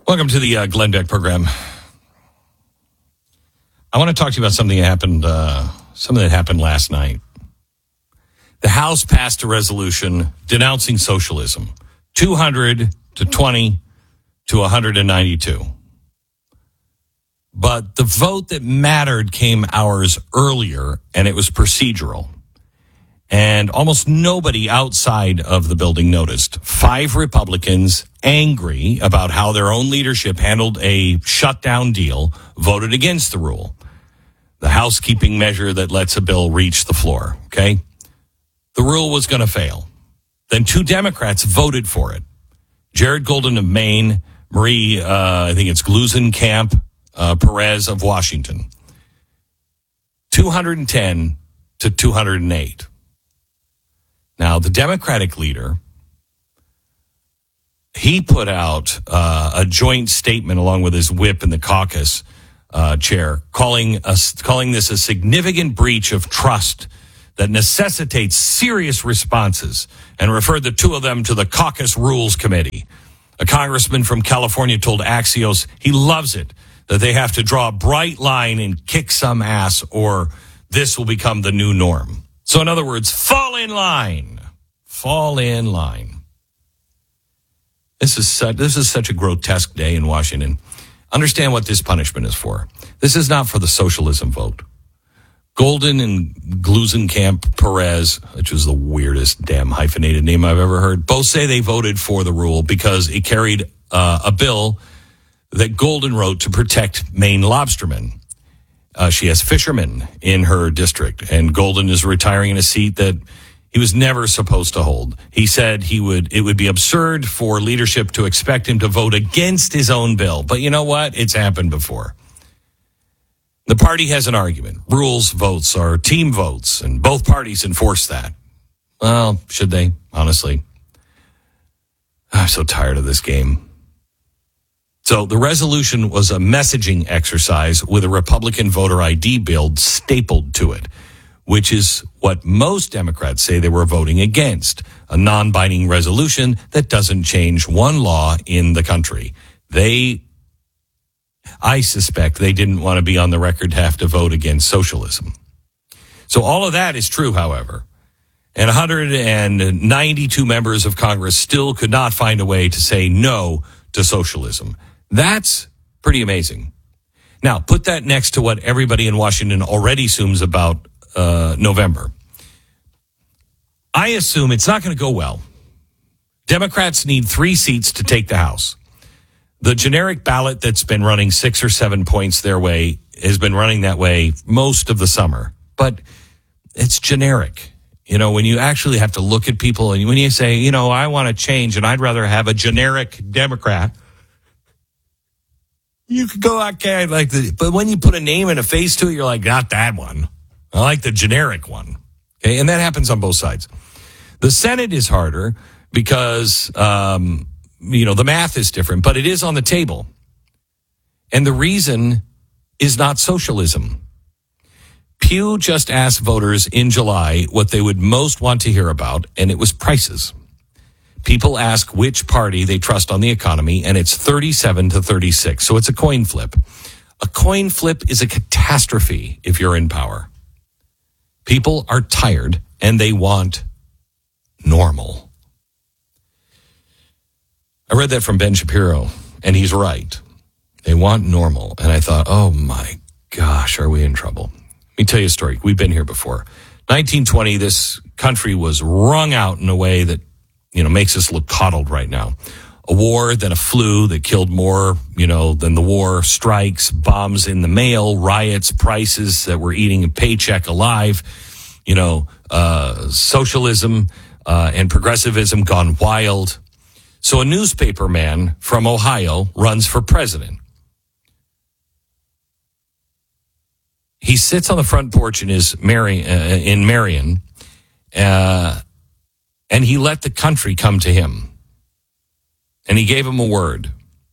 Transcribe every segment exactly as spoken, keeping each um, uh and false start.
Welcome to the uh, Glenn Beck program. I want to talk to you about something that happened, uh, something that happened last night. The House passed a resolution denouncing socialism, two hundred to twenty to one hundred ninety-two. But the vote that mattered came hours earlier, and it was procedural. And almost nobody outside of the building noticed. Five Republicans, angry about how their own leadership handled a shutdown deal, voted against the rule. The housekeeping measure that lets a bill reach the floor, okay? The rule was going to fail. Then two Democrats voted for it. Jared Golden of Maine, Marie, uh, I think it's Gluesenkamp uh, Perez of Washington. two hundred ten to two hundred eight. Now, the Democratic leader, he put out uh, a joint statement along with his whip in the caucus uh, chair, calling us calling this a significant breach of trust that necessitates serious responses, and referred the two of them to the Caucus Rules Committee. A congressman from California told Axios he loves it, that they have to draw a bright line and kick some ass, or this will become the new norm. So in other words, fall in line. Fall in line. This is such, this is such a grotesque day in Washington. Understand what this punishment is for. This is not for the socialism vote. Golden and Gluesenkamp Perez, which was the weirdest damn hyphenated name I've ever heard, both say they voted for the rule because it carried uh, a bill that Golden wrote to protect Maine lobstermen. Uh, she has fishermen in her district, and Golden is retiring in a seat that he was never supposed to hold. He said he would, it would be absurd for leadership to expect him to vote against his own bill. But you know what? It's happened before. The party has an argument. Rules votes are team votes, and both parties enforce that. Well, should they? Honestly. I'm so tired of this game. So the resolution was a messaging exercise with a Republican voter I D bill stapled to it, which is what most Democrats say they were voting against, a non-binding resolution that doesn't change one law in the country. They, I suspect they didn't want to be on the record to have to vote against socialism. So all of that is true, however. And one hundred ninety-two members of Congress still could not find a way to say no to socialism. That's pretty amazing. Now, put that next to what everybody in Washington already assumes about uh, November. I assume it's not going to go well. Democrats need three seats to take the House. The generic ballot that's been running six or seven points their way has been running that way most of the summer. But it's generic. You know, when you actually have to look at people and when you say, you know, I want to change and I'd rather have a generic Democrat, you could go, okay, like the, but when you put a name and a face to it, you're like, not that one. I like the generic one. Okay. And that happens on both sides. The Senate is harder because, um, you know, the math is different, but it is on the table. And the reason is not socialism. Pew just asked voters in July what they would most want to hear about, and it was prices. People ask which party they trust on the economy, and it's thirty-seven to thirty-six. So it's a coin flip. A coin flip is a catastrophe if you're in power. People are tired, and they want normal. I read that from Ben Shapiro, and he's right. They want normal. And I thought, oh my gosh, are we in trouble? Let me tell you a story. We've been here before. nineteen twenty, this country was wrung out in a way that, you know, makes us look coddled right now. A war, then a flu that killed more, you know, than the war, strikes, bombs in the mail, riots, prices that were eating a paycheck alive, you know, uh, socialism uh, and progressivism gone wild. So a newspaper man from Ohio runs for president. He sits on the front porch in his Mary, uh, in Marion, uh, and he let the country come to him. And he gave him a word.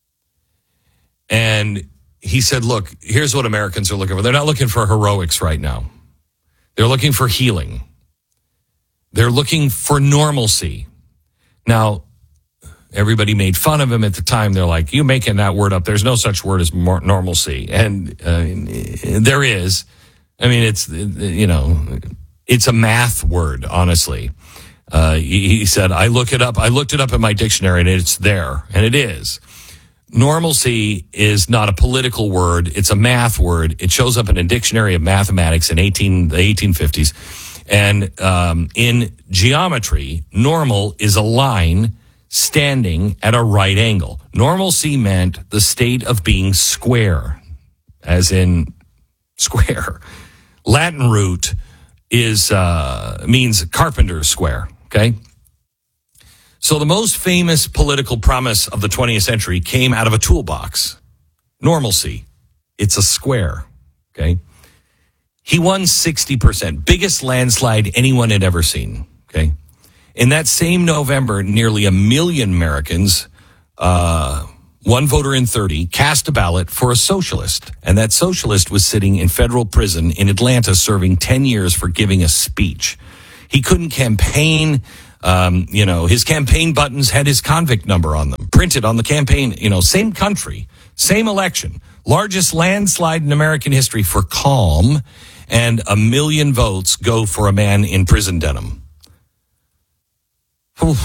And he said, look, here's what Americans are looking for. They're not looking for heroics right now. They're looking for healing. They're looking for normalcy. Now, Everybody made fun of him at the time. They're like, you making that word up. There's no such word as more normalcy. And uh, there is. I mean, it's, you know, it's a math word, honestly. Uh, he, he said, I look it up. I looked it up in my dictionary and it's there. And it is. Normalcy is not a political word. It's a math word. It shows up in a dictionary of mathematics in eighteen, the eighteen fifties. And um, in geometry, normal is a line standing at a right angle. Normalcy meant the state of being square, as in square. Latin root is uh, means carpenter's square, okay? So the most famous political promise of the twentieth century came out of a toolbox. Normalcy. It's a square, okay? He won sixty percent. Biggest landslide anyone had ever seen, okay? In that same November, nearly a million Americans, uh, one voter in thirty, cast a ballot for a socialist. And that socialist was sitting in federal prison in Atlanta serving ten years for giving a speech. He couldn't campaign. Um, you know, his campaign buttons had his convict number on them, printed on the campaign, you know, same country, same election, largest landslide in American history for calm, and a million votes go for a man in prison denim. Oof.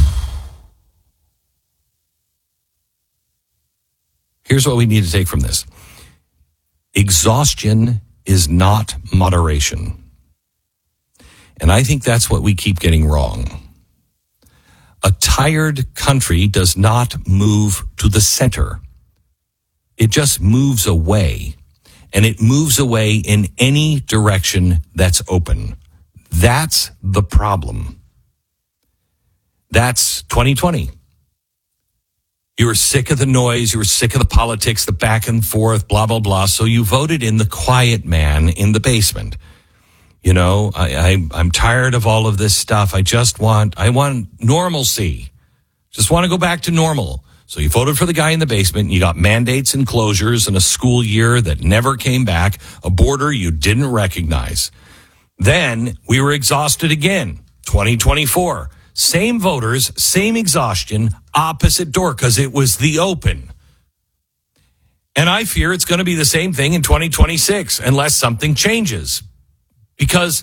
Here's what we need to take from this. Exhaustion is not moderation. And I think that's what we keep getting wrong. A tired country does not move to the center. It just moves away. And it moves away in any direction that's open. That's the problem. That's twenty twenty. You were sick of the noise. You were sick of the politics, the back and forth, blah, blah, blah. So you voted in the quiet man in the basement. You know, I, I, I'm tired of all of this stuff. I just want, I want normalcy. Just want to go back to normal. So you voted for the guy in the basement. You got mandates and closures and a school year that never came back, a border you didn't recognize. Then we were exhausted again. twenty twenty-four. Same voters, same exhaustion, opposite door because it was the open. And I fear it's going to be the same thing in twenty twenty-six unless something changes. Because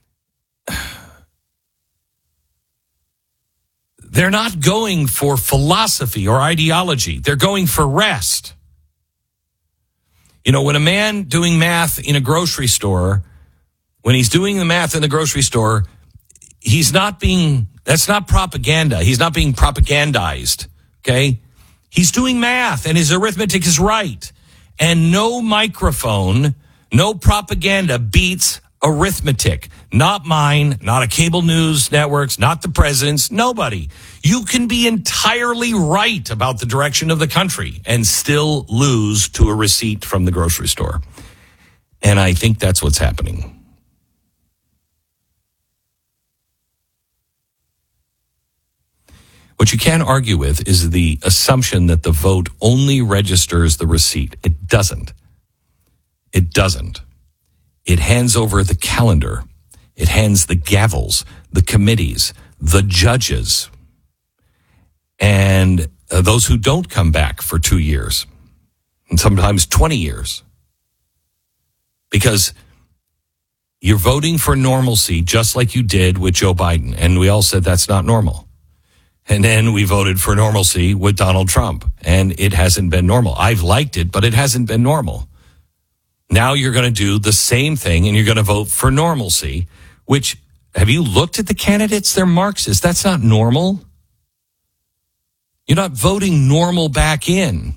they're not going for philosophy or ideology. They're going for rest. You know, when a man doing math in a grocery store, when he's doing the math in the grocery store, he's not being, that's not propaganda. He's not being propagandized, okay? He's doing math and his arithmetic is right. And no microphone, no propaganda beats arithmetic. Not mine, not a cable news networks, not the president's, nobody. You can be entirely right about the direction of the country and still lose to a receipt from the grocery store. And I think that's what's happening. What you can't argue with is the assumption that the vote only registers the receipt. It doesn't. It doesn't. It hands over the calendar. It hands the gavels, the committees, the judges, and uh, those who don't come back for two years, and sometimes twenty years. Because you're voting for normalcy just like you did with Joe Biden, and we all said that's not normal. And then we voted for normalcy with Donald Trump, and it hasn't been normal. I've liked it, but it hasn't been normal. Now you're going to do the same thing, and you're going to vote for normalcy, which, have you looked at the candidates? They're Marxists. That's not normal. You're not voting normal back in.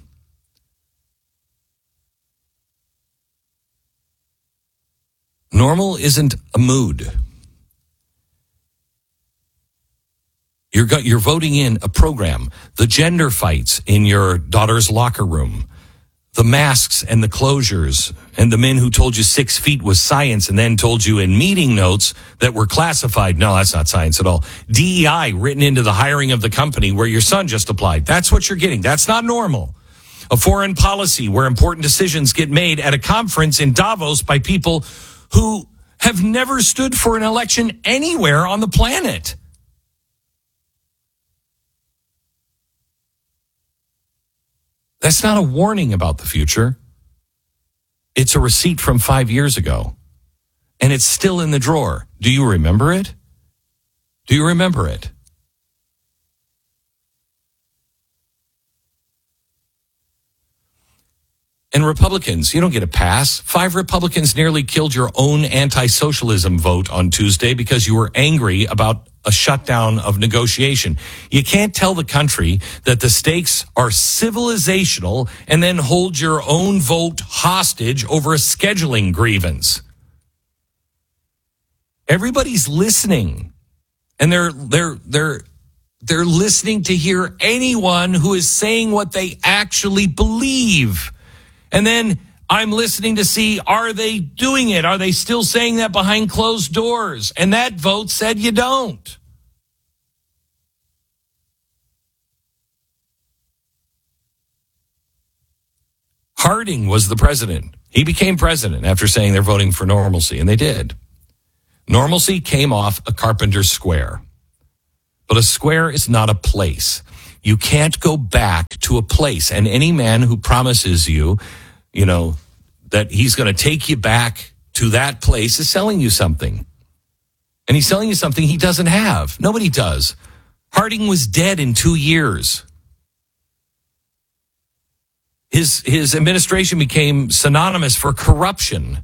Normal isn't a mood. You're, go- you're voting in a program. The gender fights in your daughter's locker room. The masks and the closures and the men who told you six feet was science and then told you in meeting notes that were classified. No, that's not science at all. D E I written into the hiring of the company where your son just applied. That's what you're getting. That's not normal. A foreign policy where important decisions get made at a conference in Davos by people who have never stood for an election anywhere on the planet. That's not a warning about the future. It's a receipt from five years ago. And it's still in the drawer. Do you remember it? Do you remember it? And Republicans, you don't get a pass. Five Republicans nearly killed your own anti-socialism vote on Tuesday because you were angry about a shutdown of negotiation. You can't tell the country that the stakes are civilizational and then hold your own vote hostage over a scheduling grievance. Everybody's listening, and they're they're they're they're listening to hear anyone who is saying what they actually believe. And then I'm listening to see, are they doing it? Are they still saying that behind closed doors? And that vote said you don't. Harding was the president. He became president after saying they're voting for normalcy, and they did. Normalcy came off a carpenter's square. But a square is not a place. You can't go back to a place. And any man who promises you, you know, that he's going to take you back to that place is selling you something. And he's selling you something he doesn't have. Nobody does. Harding was dead in two years. His, his administration became synonymous for corruption.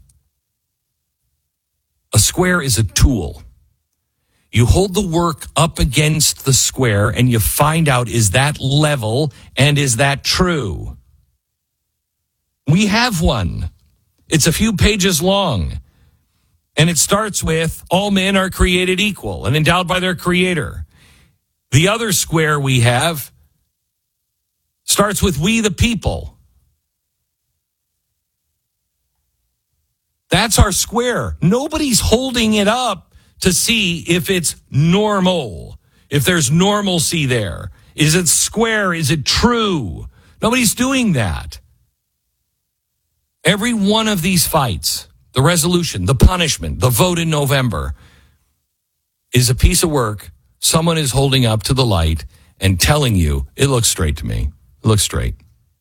A square is a tool. You hold the work up against the square and you find out, is that level and is that true? We have one. It's a few pages long. And it starts with, all men are created equal and endowed by their creator. The other square we have starts with, we the people. That's our square. Nobody's holding it up to see if it's normal, if there's normalcy there. Is it square? Is it true? Nobody's doing that. Every one of these fights, the resolution, the punishment, the vote in November, is a piece of work someone is holding up to the light and telling you, it looks straight to me. It looks straight.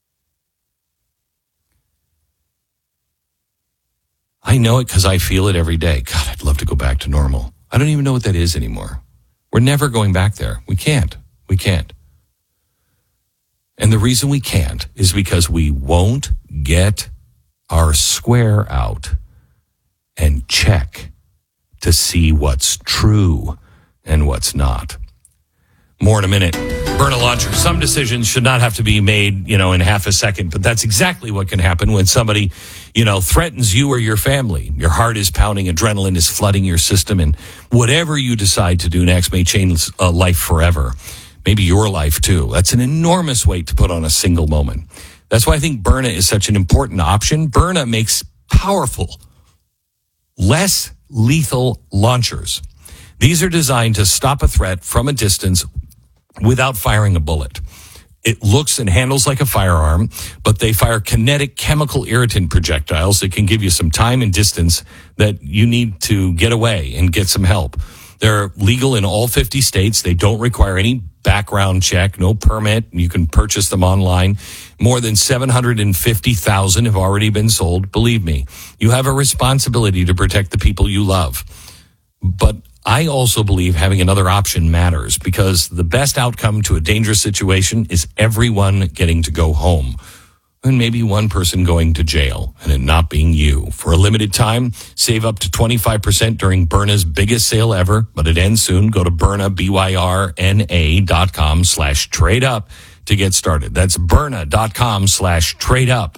I know it because I feel it every day. God, I'd love to go back to normal. I don't even know what that is anymore. We're never going back there. We can't. We can't. And the reason we can't is because we won't get our square out and check to see what's true and what's not. More in a minute. Burn a launcher. Some decisions should not have to be made, you know, in half a second, but that's exactly what can happen when somebody, you know, threatens you or your family. Your heart is pounding, adrenaline is flooding your system, and whatever you decide to do next may change uh, life forever. Maybe your life too. That's an enormous weight to put on a single moment. That's why I think Byrna is such an important option. Byrna makes powerful, less lethal launchers. These are designed to stop a threat from a distance without firing a bullet. It looks and handles like a firearm, but they fire kinetic chemical irritant projectiles that can give you some time and distance that you need to get away and get some help. They're legal in all fifty states. They don't require any background check, no permit. You can purchase them online. More than seven hundred fifty thousand have already been sold. Believe me, you have a responsibility to protect the people you love. But I also believe having another option matters, because the best outcome to a dangerous situation is everyone getting to go home, and maybe one person going to jail, and it not being you. For a limited time, save up to twenty-five percent during Byrna's biggest sale ever, but it ends soon. Go to Byrna, B Y R N A dot com slash trade up to get started. That's Byrna dot com slash trade up.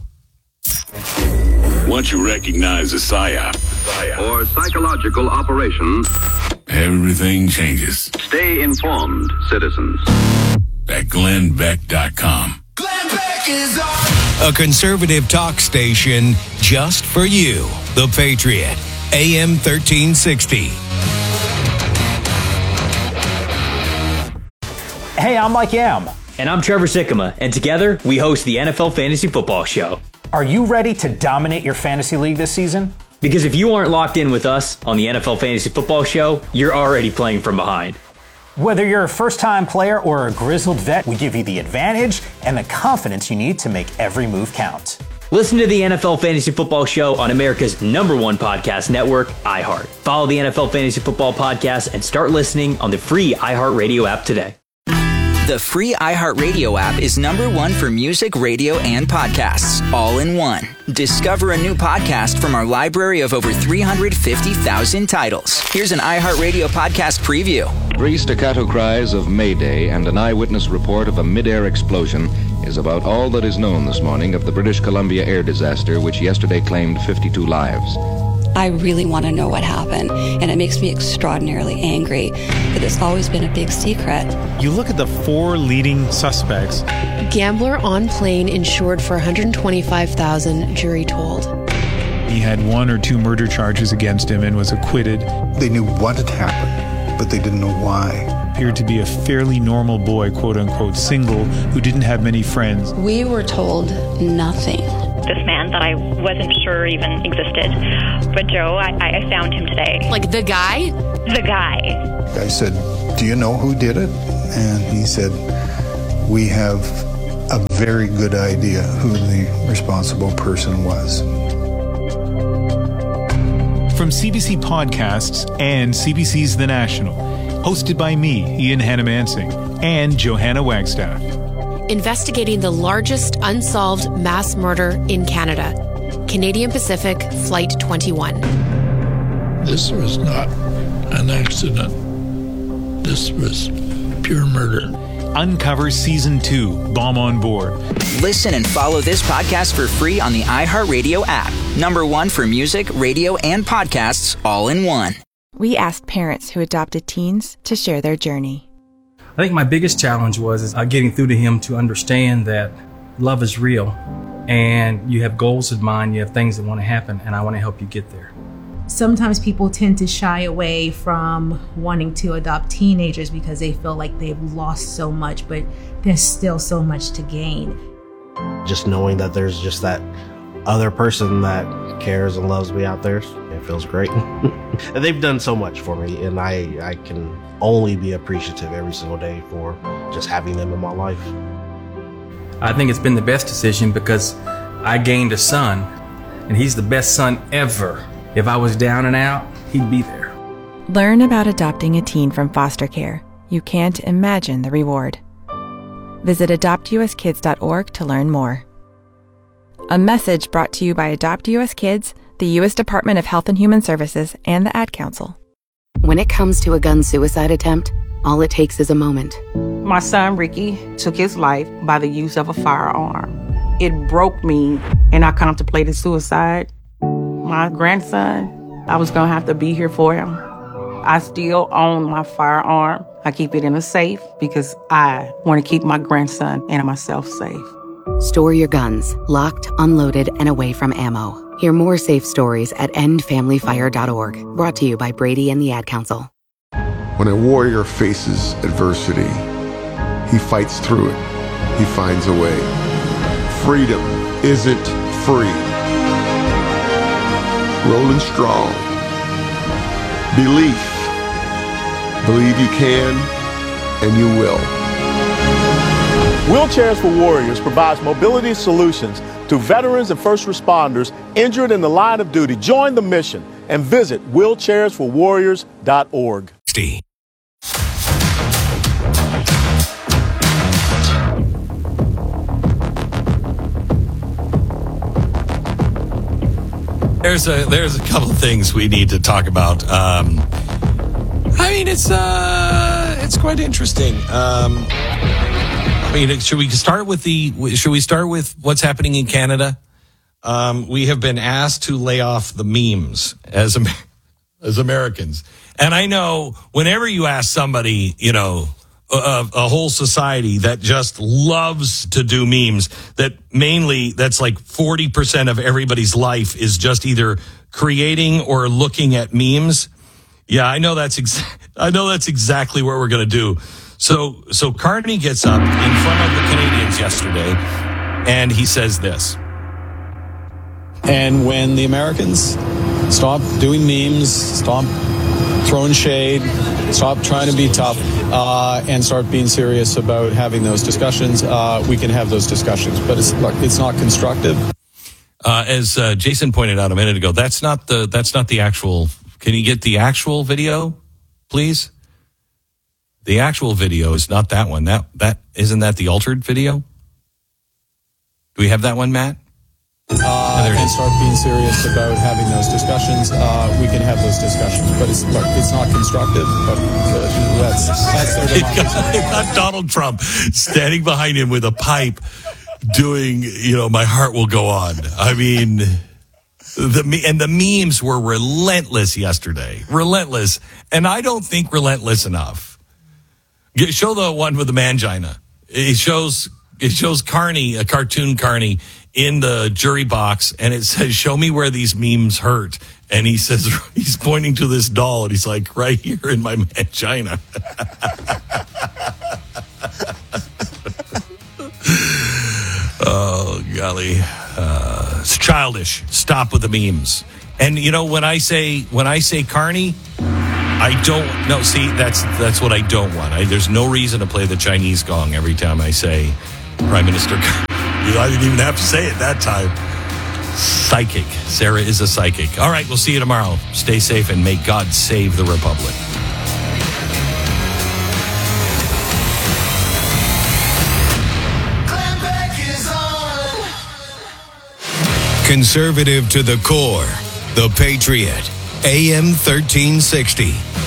Once you recognize a psyop or psychological operation, everything changes. Stay informed, citizens. At Glenn Beck dot com. Glenn Beck is on. A conservative talk station just for you. The Patriot, A M thirteen sixty. Hey, I'm Mike Yam. And I'm Trevor Sikkema, and together we host the N F L Fantasy Football Show. Are you ready to dominate your fantasy league this season? Because if you aren't locked in with us on the N F L Fantasy Football Show, you're already playing from behind. Whether you're a first-time player or a grizzled vet, we give you the advantage and the confidence you need to make every move count. Listen to the N F L Fantasy Football Show on America's number one podcast network, iHeart. Follow the N F L Fantasy Football Podcast and start listening on the free iHeartRadio app today. The free iHeartRadio app is number one for music, radio, and podcasts, all in one. Discover a new podcast from our library of over three hundred fifty thousand titles. Here's an iHeartRadio podcast preview. Three staccato cries of Mayday and an eyewitness report of a mid-air explosion is about all that is known this morning of the British Columbia air disaster, which yesterday claimed fifty-two lives. I really want to know what happened, and it makes me extraordinarily angry that it's always been a big secret. You look at the four leading suspects. Gambler on plane insured for one hundred twenty-five thousand dollars, jury told. He had one or two murder charges against him and was acquitted. They knew what had happened, but they didn't know why. Appeared to be a fairly normal boy, quote-unquote, single, who didn't have many friends. We were told nothing. This man that I wasn't sure even existed. But Joe, I, I found him today. Like the guy? The guy. I said, do you know who did it? And he said, we have a very good idea who the responsible person was. From C B C Podcasts and C B C's The National, hosted by me, Ian Hannamansing, and Johanna Wagstaff. Investigating the largest unsolved mass murder in Canada. Canadian Pacific Flight twenty-one. This was not an accident. This was pure murder. Uncover Season two, Bomb on Board. Listen and follow this podcast for free on the iHeartRadio app. Number one for music, radio, and podcasts, all in one. We asked parents who adopted teens to share their journey. I think my biggest challenge was is uh, getting through to him to understand that love is real and you have goals in mind, you have things that want to happen, and I want to help you get there. Sometimes people tend to shy away from wanting to adopt teenagers because they feel like they've lost so much, but there's still so much to gain. Just knowing that there's just that other person that cares and loves me out there, it feels great. And they've done so much for me, and I, I can only be appreciative every single day for just having them in my life. I think it's been the best decision because I gained a son, and he's the best son ever. If I was down and out, he'd be there. Learn about adopting a teen from foster care. You can't imagine the reward. Visit adopt u s kids dot org to learn more. A message brought to you by Adopt U S Kids, the U S Department of Health and Human Services, and the Ad Council. When it comes to a gun suicide attempt, all it takes is a moment. My son, Ricky, took his life by the use of a firearm. It broke me, and I contemplated suicide. My grandson, I was going to have to be here for him. I still own my firearm. I keep it in a safe because I want to keep my grandson and myself safe. Store your guns, locked, unloaded, and away from ammo. Hear more safe stories at end family fire dot org. Brought to you by Brady and the Ad Council. When a warrior faces adversity, he fights through it. He finds a way. Freedom isn't free. Rolling strong. Belief. Believe you can, and you will. Wheelchairs for Warriors provides mobility solutions to veterans and first responders injured in the line of duty. Join the mission and visit wheelchairs for warriors dot org. Steve. There's a there's a couple of things we need to talk about. Um, I mean, it's uh, it's quite interesting. Um, I mean, should we start with the? Should we start with what's happening in Canada? Um, we have been asked to lay off the memes as as Americans, and I know whenever you ask somebody, you know, a, a whole society that just loves to do memes, that mainly that's like forty percent of everybody's life is just either creating or looking at memes. Yeah, I know that's ex- I know that's exactly what we're going to do. So so Carney gets up in front of the Canadians yesterday and he says this. And when the Americans stop doing memes, stop throwing shade, stop trying to be tough uh, and start being serious about having those discussions. Uh, we can have those discussions, but it's look, it's not constructive. Uh, as uh, Jason pointed out a minute ago, that's not the that's not the actual. Can you get the actual video, please? The actual video is not that one. That that isn't that the altered video? Do we have that one, Matt? Uh, oh, and start being serious about having those discussions. Uh, we can have those discussions, but it's look, it's not constructive. But uh, that's that's their democracy. It got, it got Donald Trump standing behind him with a pipe, doing, you know, "My heart will go on." I mean, the and the memes were relentless yesterday, relentless, and I don't think relentless enough. Show the one with the mangina. It shows it shows Carney, a cartoon Carney, in the jury box, and it says, "Show me where these memes hurt." And he says, he's pointing to this doll, and he's like, "Right here in my mangina." Oh, golly. Uh, it's childish. Stop with the memes. And, you know, when I say, when I say Carney, I don't know. See, that's that's what I don't want. I, there's no reason to play the Chinese gong every time I say Prime Minister. I didn't even have to say it that time. Psychic. Sarah is a psychic. All right, we'll see you tomorrow. Stay safe and may God save the Republic. Conservative to the core. The Patriot. A M thirteen sixty.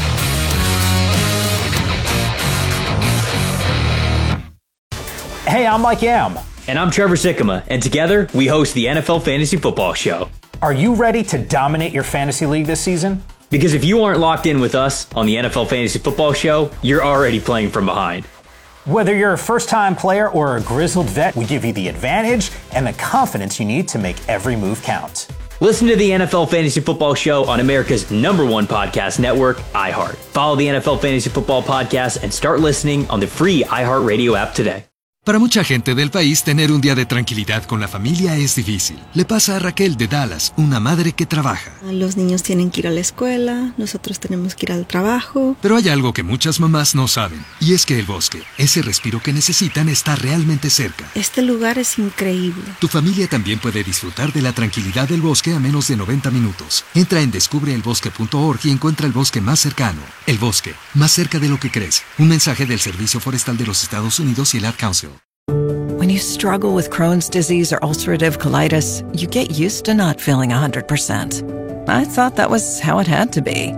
Hey, I'm Mike Yam. And I'm Trevor Sikkema, and together we host the N F L Fantasy Football Show. Are you ready to dominate your fantasy league this season? Because if you aren't locked in with us on the N F L Fantasy Football Show, you're already playing from behind. Whether you're a first-time player or a grizzled vet, we give you the advantage and the confidence you need to make every move count. Listen to the N F L Fantasy Football Show on America's number one podcast network, iHeart. Follow the N F L Fantasy Football Podcast and start listening on the free iHeartRadio app today. Para mucha gente del país, tener un día de tranquilidad con la familia es difícil. Le pasa a Raquel de Dallas, una madre que trabaja. Los niños tienen que ir a la escuela, nosotros tenemos que ir al trabajo. Pero hay algo que muchas mamás no saben, y es que el bosque, ese respiro que necesitan, está realmente cerca. Este lugar es increíble. Tu familia también puede disfrutar de la tranquilidad del bosque a menos de noventa minutos. Entra en descubre el bosque punto org y encuentra el bosque más cercano. El bosque, más cerca de lo que crees. Un mensaje del Servicio Forestal de los Estados Unidos y el Ad Council. When you struggle with Crohn's disease or ulcerative colitis, you get used to not feeling one hundred percent. I thought that was how it had to be.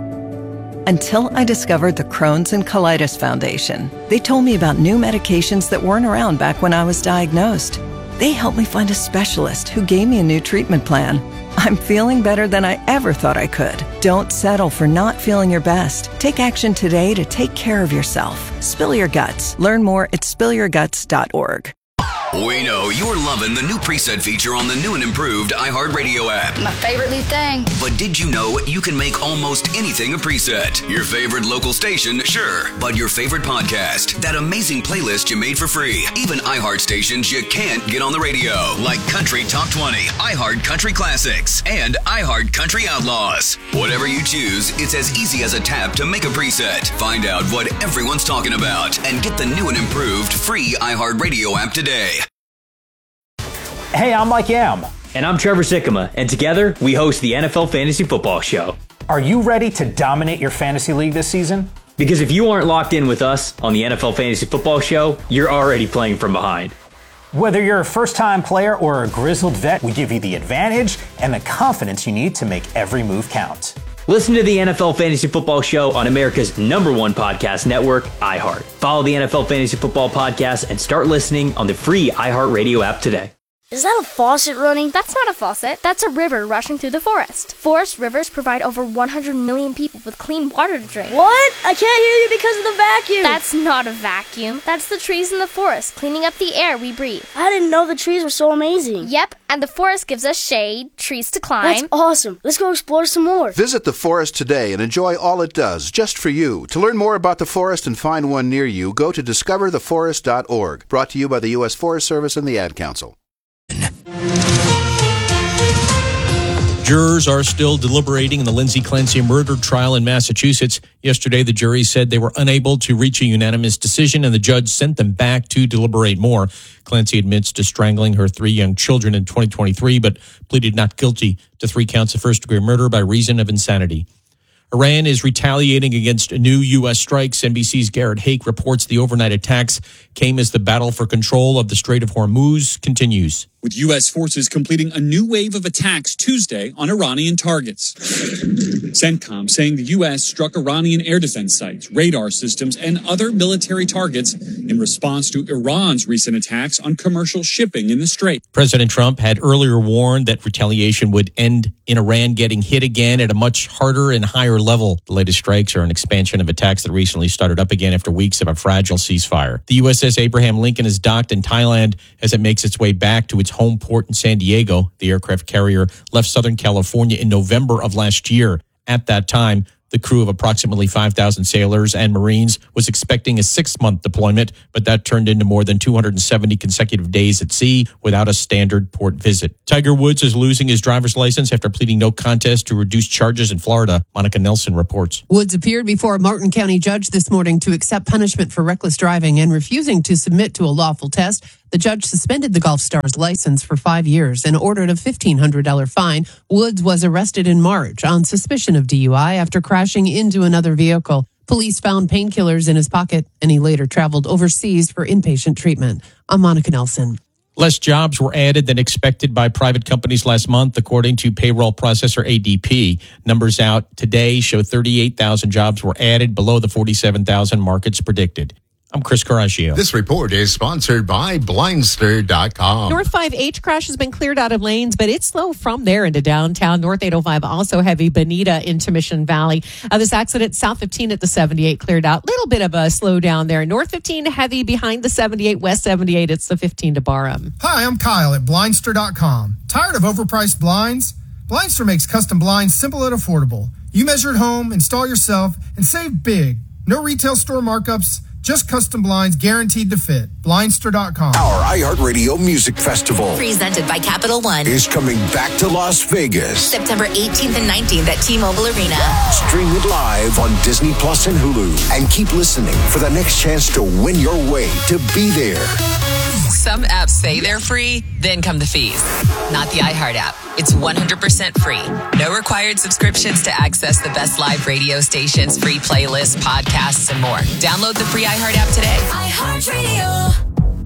Until I discovered the Crohn's and Colitis Foundation. They told me about new medications that weren't around back when I was diagnosed. They helped me find a specialist who gave me a new treatment plan. I'm feeling better than I ever thought I could. Don't settle for not feeling your best. Take action today to take care of yourself. Spill your guts. Learn more at spill your guts dot org. We know you're loving the new preset feature on the new and improved iHeartRadio app. My favorite new thing. But did you know you can make almost anything a preset? Your favorite local station, sure. But your favorite podcast, that amazing playlist you made for free. Even iHeart stations you can't get on the radio. Like Country Top twenty, iHeart Country Classics, and iHeart Country Outlaws. Whatever you choose, it's as easy as a tap to make a preset. Find out what everyone's talking about and get the new and improved free iHeartRadio app today. Hey, I'm Mike Yam. And I'm Trevor Sikkema, and together we host the N F L Fantasy Football Show. Are you ready to dominate your fantasy league this season? Because if you aren't locked in with us on the N F L Fantasy Football Show, you're already playing from behind. Whether you're a first-time player or a grizzled vet, we give you the advantage and the confidence you need to make every move count. Listen to the N F L Fantasy Football Show on America's number one podcast network, iHeart. Follow the N F L Fantasy Football Podcast and start listening on the free iHeartRadio app today. Is that a faucet running? That's not a faucet. That's a river rushing through the forest. Forest rivers provide over one hundred million people with clean water to drink. What? I can't hear you because of the vacuum. That's not a vacuum. That's the trees in the forest, cleaning up the air we breathe. I didn't know the trees were so amazing. Yep, and the forest gives us shade, trees to climb. That's awesome. Let's go explore some more. Visit the forest today and enjoy all it does, just for you. To learn more about the forest and find one near you, go to discover the forest dot org. Brought to you by the U S Forest Service and the Ad Council. Jurors are still deliberating in the Lindsay Clancy murder trial in Massachusetts. Yesterday, the jury said they were unable to reach a unanimous decision, and the judge sent them back to deliberate more. Clancy admits to strangling her three young children in twenty twenty-three, but pleaded not guilty to three counts of first-degree murder by reason of insanity. Iran is retaliating against new U S strikes. N B C's Garrett Hake reports the overnight attacks came as the battle for control of the Strait of Hormuz continues. With U S forces completing a new wave of attacks Tuesday on Iranian targets. CENTCOM saying the U S struck Iranian air defense sites, radar systems, and other military targets in response to Iran's recent attacks on commercial shipping in the Strait. President Trump had earlier warned that retaliation would end in Iran getting hit again at a much harder and higher level. The latest strikes are an expansion of attacks that recently started up again after weeks of a fragile ceasefire. The U S S Abraham Lincoln is docked in Thailand as it makes its way back to its home port in San Diego. The aircraft carrier left Southern California in November of last year. At that time, the crew of approximately five thousand sailors and Marines was expecting a six-month deployment, but that turned into more than two hundred seventy consecutive days at sea without a standard port visit. Tiger Woods is losing his driver's license after pleading no contest to reduced charges in Florida. Monica Nelson reports. Woods appeared before a Martin County judge this morning to accept punishment for reckless driving and refusing to submit to a lawful test. The judge suspended the golf star's license for five years and ordered a fifteen hundred dollars fine. Woods was arrested in March on suspicion of D U I after crashing into another vehicle. Police found painkillers in his pocket, and he later traveled overseas for inpatient treatment. I'm Monica Nelson. Less jobs were added than expected by private companies last month, according to payroll processor A D P. Numbers out today show thirty-eight thousand jobs were added, below the forty-seven thousand markets predicted. I'm Chris Caraccio. This report is sponsored by Blindster dot com. North five H crash has been cleared out of lanes, but it's slow from there into downtown. North eight oh five also heavy, Bonita into Mission Valley. Uh, this accident, South fifteen at the seventy-eight cleared out. Little bit of a slowdown there. North fifteen heavy behind the seventy-eight, West seventy-eight, it's the fifteen to Barham. Hi, I'm Kyle at Blindster dot com. Tired of overpriced blinds? Blindster makes custom blinds simple and affordable. You measure at home, install yourself, and save big. No retail store markups. Just custom blinds guaranteed to fit. Blindster dot com. Our iHeartRadio Music Festival, presented by Capital One, is coming back to Las Vegas. September eighteenth and nineteenth at T-Mobile Arena. Stream it live on Disney Plus and Hulu. And keep listening for the next chance to win your way to be there. Some apps say they're free, then come the fees. Not the iHeart app. It's one hundred percent free. No required subscriptions to access the best live radio stations, free playlists, podcasts, and more. Download the free iHeart app today. iHeartRadio.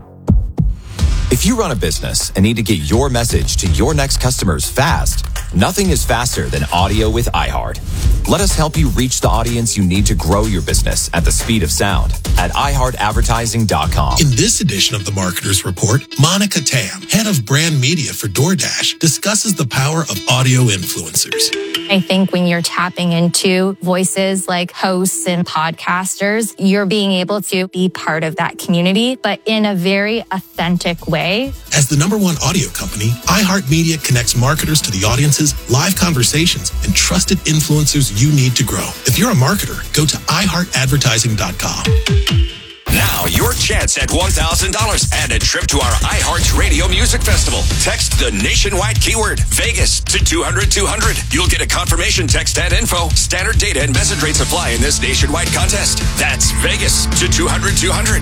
If you run a business and need to get your message to your next customers fast, nothing is faster than audio with iHeart. Let us help you reach the audience you need to grow your business at the speed of sound at i heart advertising dot com. In this edition of the Marketers Report, Monica Tam, head of brand media for DoorDash, discusses the power of audio influencers. I think when you're tapping into voices like hosts and podcasters, you're being able to be part of that community, but in a very authentic way. As the number one audio company, iHeartMedia connects marketers to the audiences, live conversations, and trusted influencers you need to grow. If you're a marketer, go to i heart advertising dot com. Now, your chance at one thousand dollars and a trip to our iHeart Radio Music Festival. Text the nationwide keyword Vegas to two hundred two hundred. You'll get a confirmation text and info. Standard data and message rates apply in this nationwide contest. That's Vegas to two hundred two hundred.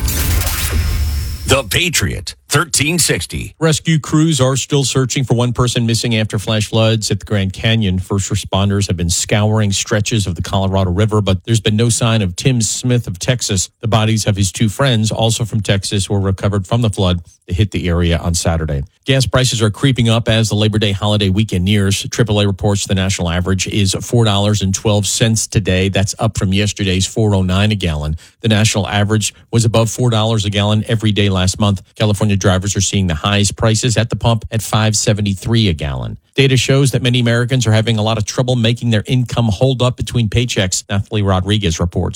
The Patriot, thirteen sixty. Rescue crews are still searching for one person missing after flash floods at the Grand Canyon. First responders have been scouring stretches of the Colorado River, but there's been no sign of Tim Smith of Texas. The bodies of his two friends, also from Texas, were recovered from the flood that hit the area on Saturday. Gas prices are creeping up as the Labor Day holiday weekend nears. triple A reports the national average is four dollars and twelve cents today. That's up from yesterday's four oh nine a gallon. The national average was above four dollars a gallon every day last month. California drivers are seeing the highest prices at the pump at five seventy-three a gallon. Data shows that many Americans are having a lot of trouble making their income hold up between paychecks. Nathalie Rodriguez reports.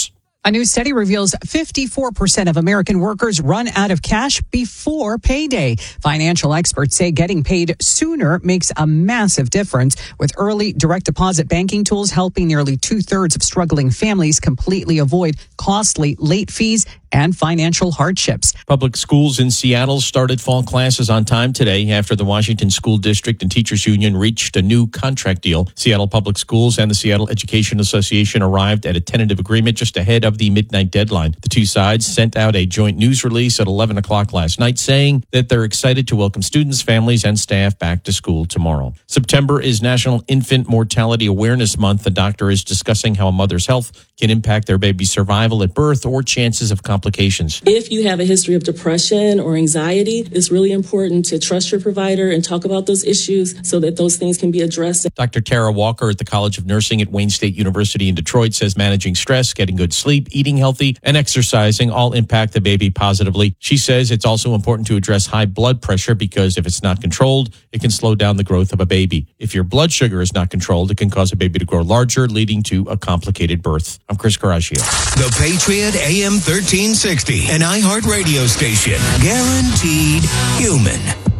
A new study reveals fifty-four percent of American workers run out of cash before payday. Financial experts say getting paid sooner makes a massive difference, with early direct deposit banking tools helping nearly two-thirds of struggling families completely avoid costly late fees and financial hardships. Public schools in Seattle started fall classes on time today after the Washington School District and Teachers Union reached a new contract deal. Seattle Public Schools and the Seattle Education Association arrived at a tentative agreement just ahead of the midnight deadline. The two sides sent out a joint news release at eleven o'clock last night saying that they're excited to welcome students, families, and staff back to school tomorrow. September is National Infant Mortality Awareness Month. The doctor is discussing how a mother's health can impact their baby's survival at birth or chances of complications. If you have a history of depression or anxiety, it's really important to trust your provider and talk about those issues so that those things can be addressed. Doctor Tara Walker at the College of Nursing at Wayne State University in Detroit says managing stress, getting good sleep, eating healthy, and exercising all impact the baby positively. She says it's also important to address high blood pressure because if it's not controlled, it can slow down the growth of a baby. If your blood sugar is not controlled, it can cause a baby to grow larger, leading to a complicated birth. I'm Chris Caraccio. The Patriot A M thirteen sixty, an iHeart radio station, guaranteed human.